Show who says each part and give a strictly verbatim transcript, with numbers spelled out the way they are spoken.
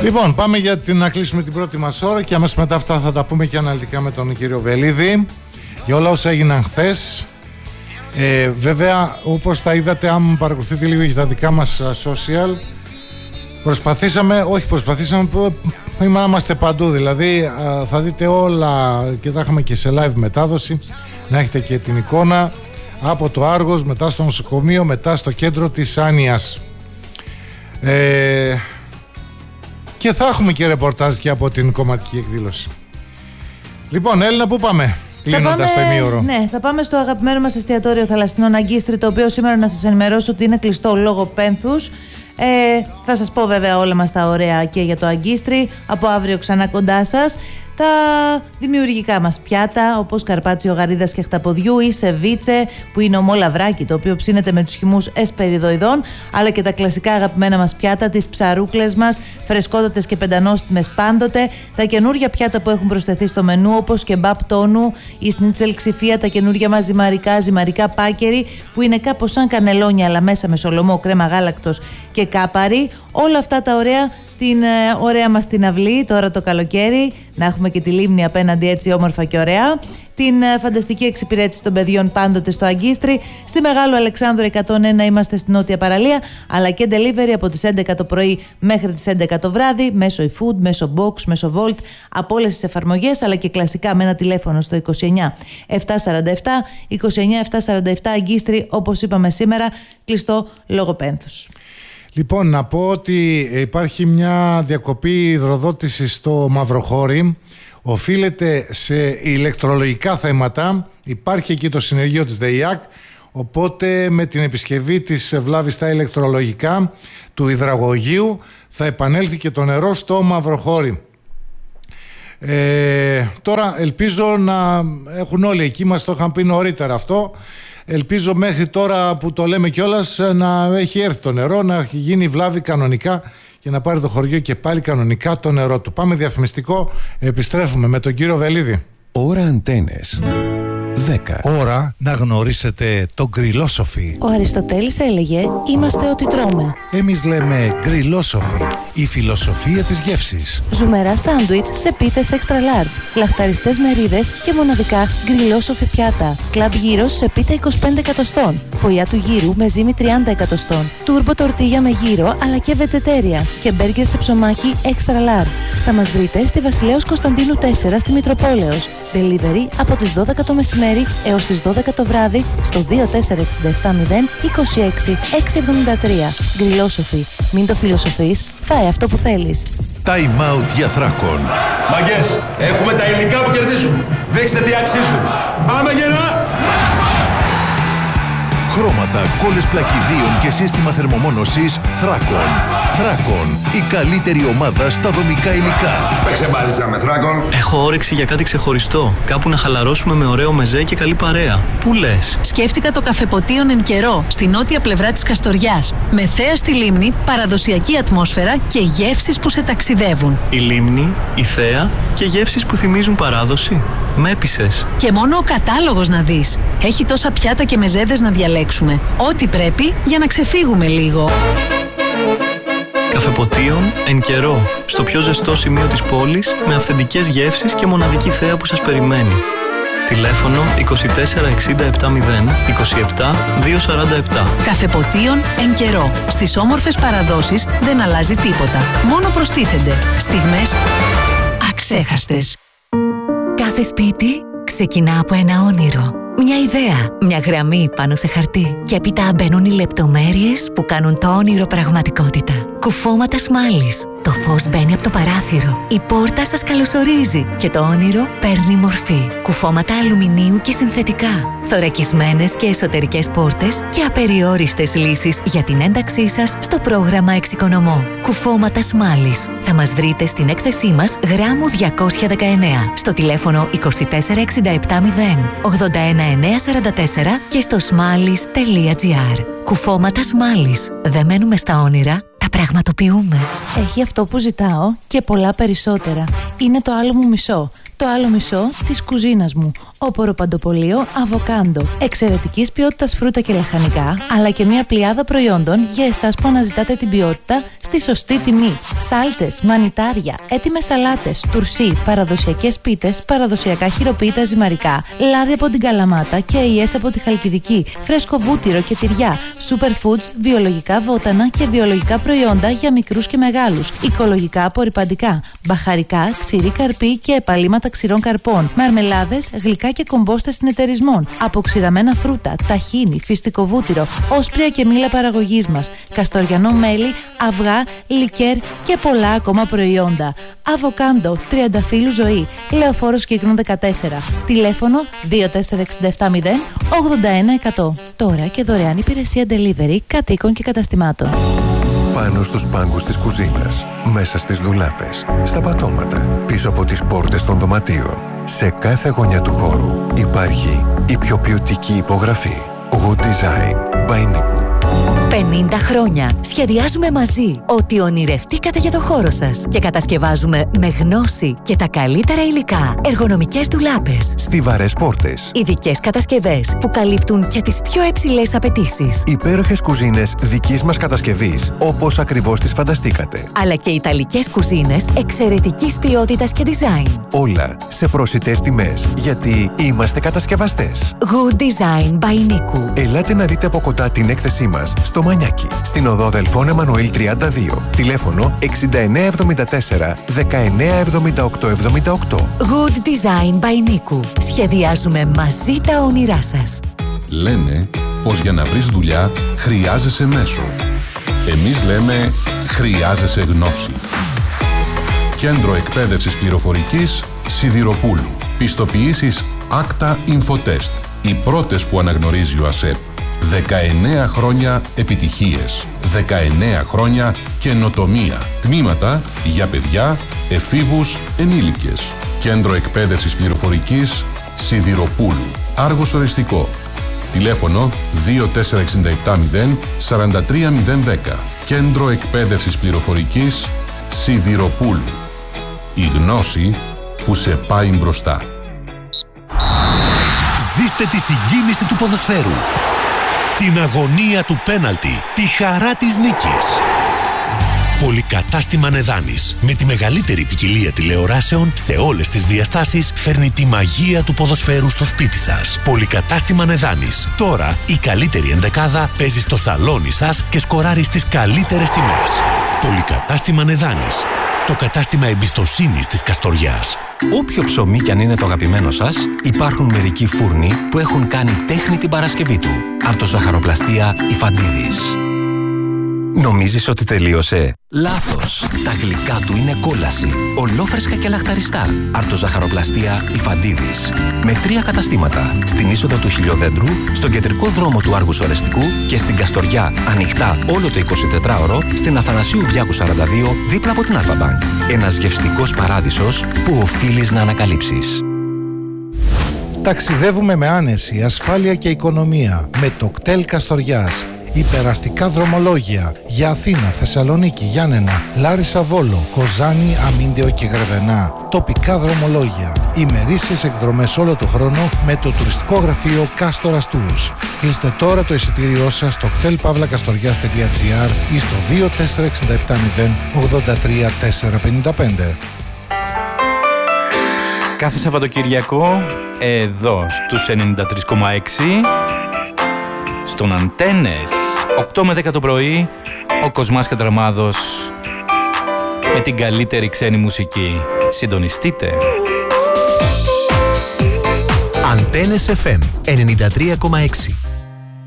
Speaker 1: Λοιπόν, πάμε για την, να κλείσουμε την πρώτη μας ώρα και αμέσως μετά αυτά θα τα πούμε και αναλυτικά με τον κύριο Βελίδη για όλα όσα έγιναν χθες. Ε, βέβαια, όπως τα είδατε, αν παρακολουθείτε λίγο για τα δικά μας social, προσπαθήσαμε, όχι προσπαθήσαμε, είμαστε παντού, δηλαδή θα δείτε όλα και τα είχαμε και σε live μετάδοση, να έχετε και την εικόνα από το Άργος, μετά στο νοσοκομείο, μετά στο κέντρο της Άνοιας. Ε, και θα έχουμε και ρεπορτάζ και από την κομματική εκδήλωση. Λοιπόν, Έλληνα, πού πάμε? Κλείνοντας το ημίωρο.
Speaker 2: Ναι, θα πάμε στο αγαπημένο μας εστιατόριο Θαλασσινών Αγκίστρι, το οποίο σήμερα να σας ενημερώσω ότι είναι κλειστό λόγω πένθους. Ε, θα σας πω βέβαια όλα μας τα ωραία και για το Αγκίστρι. Από αύριο ξανά κοντά σας. Τα δημιουργικά μας πιάτα, όπως καρπάτσιο γαρίδας και χταποδιού ή σεβίτσε, που είναι ομόλαβράκι, το οποίο ψήνεται με τους χυμούς εσπεριδοειδών, αλλά και τα κλασικά αγαπημένα μας πιάτα, τις ψαρούκλες μας, φρεσκότατες και πεντανόστιμες πάντοτε, τα καινούργια πιάτα που έχουν προσθεθεί στο μενού, όπως κεμπάπ τόνου, η σνίτσελ ξηφία, τα καινούργια μας ζυμαρικά, ζυμαρικά πάκερι, που είναι κάπως σαν κανελόνια, αλλά μέσα με σολομό, κρέμα γάλακτος και κάπαρι. Όλα αυτά τα ωραία, την ε, ωραία μας την αυλή τώρα το καλοκαίρι, να έχουμε και τη λίμνη απέναντι έτσι όμορφα και ωραία, την ε, φανταστική εξυπηρέτηση των παιδιών πάντοτε στο Αγκίστρι. Στη Μεγάλου Αλεξάνδρου εκατόν ένα είμαστε στην νότια παραλία, αλλά και delivery από τις έντεκα το πρωί μέχρι τις έντεκα το βράδυ, μέσω eFood, μέσω Box, μέσω Volt, από όλες τις εφαρμογές, αλλά και κλασικά με ένα τηλέφωνο στο είκοσι εννιά επτακόσια σαράντα επτά είκοσι εννιά επτακόσια σαράντα επτά. Αγκίστρι, όπως είπαμε σήμερα, κλειστό λόγω πένθους.
Speaker 1: Λοιπόν, να πω ότι υπάρχει μια διακοπή υδροδότησης στο Μαυροχώρι. Οφείλεται σε ηλεκτρολογικά θέματα. Υπάρχει εκεί το συνεργείο της ΔΕΙΑΚ. Οπότε με την επισκευή της βλάβης στα ηλεκτρολογικά του υδραγωγείου θα επανέλθει και το νερό στο Μαυροχώρι. Ε, τώρα ελπίζω να έχουν όλοι εκεί, μας το είχαν πει νωρίτερα αυτό. Ελπίζω μέχρι τώρα που το λέμε κιόλας να έχει έρθει το νερό, να έχει γίνει βλάβη κανονικά και να πάρει το χωριό και πάλι κανονικά το νερό του. Πάμε διαφημιστικό, επιστρέφουμε με τον κύριο Βελίδη.
Speaker 3: Ώρα Αντένες δέκα.
Speaker 4: Ώρα να γνωρίσετε το γκριλόσοφι.
Speaker 2: Ο Αριστοτέλης έλεγε «Είμαστε ό,τι τρώμε».
Speaker 4: Εμείς λέμε γκριλόσοφι, η φιλοσοφία της γεύσης.
Speaker 2: Ζουμερά σάντουιτς σε πίτες extra large, λαχταριστές μερίδες και μοναδικά γκριλόσοφι πιάτα. Κλαμπ γύρος σε πίτα είκοσι πέντε εκατοστών, φωλιά του γύρου με ζύμη τριάντα εκατοστών, τούρμπο τορτίγια με γύρο αλλά και βετζετέρια και μπέργκερ σε ψωμάκι extra large. Θα μας βρείτε στη Βασιλέως Κωνσταντίνου τέσσερα στη Μητροπόλεως. Delivery από τις δώδεκα το μεσημέρι έως τις δώδεκα το βράδυ στο δύο τέσσερα έξι επτά μηδέν είκοσι έξι εξακόσια εβδομήντα τρία. Γκριλόσοφι. Μην το φιλοσοφείς, φάε αυτό που θέλεις.
Speaker 3: Time out για Θράκον.
Speaker 5: Μαγκές, έχουμε τα υλικά που κερδίζουν. Δείξτε τι αξίζουν. Πάμε γερά!
Speaker 3: Χρώματα, κόλλες πλακιδίων και σύστημα θερμομόνωσης Θράκον. Θράκον, η καλύτερη ομάδα στα δομικά υλικά.
Speaker 5: Παίξε μπάλιτσα με Θράκον.
Speaker 6: Έχω όρεξη για κάτι ξεχωριστό. Κάπου να χαλαρώσουμε με ωραίο μεζέ και καλή παρέα. Πού λες?
Speaker 7: Σκέφτηκα το καφεποτίον εν καιρό, στη νότια πλευρά της Καστοριάς. Με θέα στη λίμνη, παραδοσιακή ατμόσφαιρα και γεύσεις που σε ταξιδεύουν.
Speaker 6: Η λίμνη, η θέα και γεύσεις που θυμίζουν παράδοση. Με έπεισες.
Speaker 7: Και μόνο ο κατάλογος να δεις. Έχει τόσα πιάτα και μεζέδες να διαλέξουμε. Ό,τι πρέπει για να ξεφύγουμε λίγο.
Speaker 6: Καφεποτίον εν καιρό. Στο πιο ζεστό σημείο της πόλης, με αυθεντικές γεύσεις και μοναδική θέα που σας περιμένει. Τηλέφωνο είκοσι τέσσερα εξήντα επτά μηδέν είκοσι επτά διακόσια σαράντα επτά.
Speaker 7: Καφεποτίον εν καιρό. Στις όμορφες παραδόσεις δεν αλλάζει τίποτα. Μόνο προστίθενται στιγμές αξέχαστες.
Speaker 8: Κάθε σπίτι ξεκινά από ένα όνειρο. Μια ιδέα, μια γραμμή πάνω σε χαρτί. Και έπειτα μπαίνουν οι λεπτομέρειες που κάνουν το όνειρο πραγματικότητα. Κουφώματα σμάλης. Το φως μπαίνει από το παράθυρο. Η πόρτα σας καλωσορίζει και το όνειρο παίρνει μορφή. Κουφώματα αλουμινίου και συνθετικά. Θωρακισμένες και εσωτερικές πόρτες και απεριόριστες λύσεις για την ένταξή σας στο πρόγραμμα Εξοικονομώ. Κουφώματα σμάλης. Θα μας βρείτε στην έκθεσή μας γράμμου διακόσια δεκαεννέα στο τηλέφωνο είκοσι τέσσερα εξήντα επτά μηδέν ογδόντα ένα εννιακόσια σαράντα τέσσερα και στο smallis τελεία gr. Κουφώματα Σμάλης. Δεν μένουμε στα όνειρα, τα πραγματοποιούμε.
Speaker 2: Έχει αυτό που ζητάω και πολλά περισσότερα. Είναι το άλλο μου μισό. Το άλλο μισό της κουζίνας μου. Οποροπαντοπολείο Αβοκάντο. Εξαιρετικής ποιότητας φρούτα και λαχανικά, αλλά και μια πλειάδα προϊόντων για εσάς που αναζητάτε την ποιότητα στη σωστή τιμή. Σάλτσες, μανιτάρια, έτοιμες σαλάτες, τουρσί, παραδοσιακές πίτες, παραδοσιακά χειροποίητα ζυμαρικά, λάδι από την Καλαμάτα και αειές από τη Χαλκιδική, φρέσκο βούτυρο και τυριά, superfoods, βιολογικά βότανα και βιολογικά προϊόντα για μικρούς και μεγάλους, οικολογικά απορρυπαντικά, μπαχαρικά, ξηρή καρπή και επαλήματα ξηρών καρπών, μαρμελάδες, γλυκά και κομπόστες συνεταιρισμών, αποξηραμένα φρούτα, ταχίνι, φυστικό βούτυρο, όσπρια και μήλα παραγωγής μας, καστοριανό μέλι, αυγά, λικέρ και πολλά ακόμα προϊόντα. Αβοκάντο, Τριανταφύλου Ζωή, Λεωφόρος Κύκνου δεκατέσσερα. Τηλέφωνο δύο τέσσερα έξι επτά μηδέν ογδόντα ένα εκατό. Τώρα και δωρεάν υπηρεσία delivery κατοίκων και καταστημάτων.
Speaker 9: Πάνω στους πάγκους της κουζίνας, μέσα στις ντουλάπες, στα πατώματα, πίσω από τις πόρτες των δωματίων. Σε κάθε γωνιά του χώρου υπάρχει η πιο ποιοτική υπογραφή. Good Design by Niku.
Speaker 8: πενήντα χρόνια σχεδιάζουμε μαζί ό,τι ονειρευτήκατε για το χώρο σας και κατασκευάζουμε με γνώση και τα καλύτερα υλικά εργονομικές ντουλάπες,
Speaker 9: στιβαρές πόρτες,
Speaker 8: ειδικές κατασκευές που καλύπτουν και τις πιο υψηλές απαιτήσεις,
Speaker 9: υπέροχες κουζίνες δικής μας κατασκευής όπως ακριβώς τις φανταστήκατε,
Speaker 8: αλλά και ιταλικές κουζίνες εξαιρετικής ποιότητας και design.
Speaker 9: Όλα σε προσιτές τιμές, γιατί είμαστε κατασκευαστές.
Speaker 8: Good Design by Niku.
Speaker 9: Ελάτε να δείτε από κοντά την έκθεσή μας στο Μανιάκι, στην οδό Δελφών Εμμανουήλ τριάντα δύο. Τηλέφωνο εξήντα εννέα εβδομήντα τέσσερα δεκαεννέα εβδομήντα οκτώ εβδομήντα οκτώ.
Speaker 8: Good Design by Niku. Σχεδιάζουμε μαζί τα όνειρά σας.
Speaker 10: Λένε πως για να βρεις δουλειά χρειάζεσαι μέσο. Εμείς λέμε χρειάζεσαι γνώση. Κέντρο Εκπαίδευσης Πληροφορικής Σιδηροπούλου. Πιστοποιήσεις Acta Infotest. Οι πρώτες που αναγνωρίζει ο ΑΣΕΠ. δεκαεννέα χρόνια επιτυχίες. δεκαεννέα χρόνια καινοτομία. Τμήματα για παιδιά, εφήβους, ενήλικες. Κέντρο Εκπαίδευσης Πληροφορικής Σιδηροπούλου. Άργος οριστικό. Τηλέφωνο δύο τέσσερα έξι επτά μηδέν τέσσερα τρία μηδέν δέκα. Κέντρο Εκπαίδευσης Πληροφορικής Σιδηροπούλου. Η γνώση που σε πάει μπροστά.
Speaker 3: Ζήστε τη συγκίνηση του ποδοσφαίρου, την αγωνία του πέναλτι, τη χαρά της νίκης. Πολυκατάστημα Νεδάνης, με τη μεγαλύτερη ποικιλία τηλεοράσεων σε όλες τις διαστάσεις, φέρνει τη μαγεία του ποδοσφαίρου στο σπίτι σας. Πολυκατάστημα Νεδάνης. Τώρα η καλύτερη ενδεκάδα παίζει στο σαλόνι σας και σκοράρει στις καλύτερες τιμές. Πολυκατάστημα Νεδάνης. Το κατάστημα εμπιστοσύνης της Καστοριάς.
Speaker 11: Όποιο ψωμί κι αν είναι το αγαπημένο σας, υπάρχουν μερικοί φούρνοι που έχουν κάνει τέχνη την Παρασκευή του. Αρτοζαχαροπλαστεία Ιφαντίδης. Νομίζεις ότι τελείωσε? Λάθος! Τα γλυκά του είναι κόλαση. Ολόφρεσκα και λαχταριστά. Αρτοζαχαροπλαστεία Ιφαντίδης. Με τρία καταστήματα. Στην είσοδο του Χιλιοδέντρου, στον κεντρικό δρόμο του Άργους Ορεστικού και στην Καστοριά, ανοιχτά όλο το εικοσιτετράωρο, στην Αθανασίου Διάκου σαράντα δύο, δίπλα από την Αλφα-Μπανκ. Ένας γευστικός παράδεισος που οφείλεις να ανακαλύψεις.
Speaker 1: Ταξιδεύουμε με άνεση, ασφάλεια και οικονομία με το κτέλ Καστοριάς. Υπεραστικά δρομολόγια για Αθήνα, Θεσσαλονίκη, Γιάννενα, Λάρισα, Βόλο, Κοζάνη, Αμίντεο και Γρεβενά. Τοπικά δρομολόγια. Ημερήσιες εκδρομές όλο το χρόνο με το τουριστικό γραφείο Κάστορας Tours. Κλείστε τώρα το εισιτήριό σας στο κτέλ παύλα καστοριάς τελεία τζι άρ ή στο δύο τέσσερα έξι επτά μηδέν ογδόντα τρία τετρακόσια πενήντα πέντε.
Speaker 12: Κάθε Σαββατοκυριακό εδώ στους ενενήντα τρία κόμμα έξι στον Αντένες οκτώ με δέκα το πρωί, ο Κοσμάς Κατραμάδος με την καλύτερη ξένη μουσική. Συντονιστείτε.
Speaker 13: Αντένες εφ εμ ενενήντα τρία κόμμα έξι.